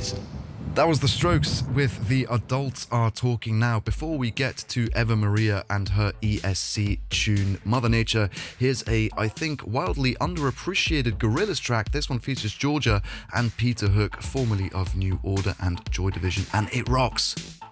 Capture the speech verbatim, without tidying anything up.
days. That was The Strokes with The Adults Are Talking Now. Before we get to Eva Maria and her E S C tune Mother Nature, here's a, I think, wildly underappreciated Gorillaz track. This one features Georgia and Peter Hook, formerly of New Order and Joy Division, and it rocks.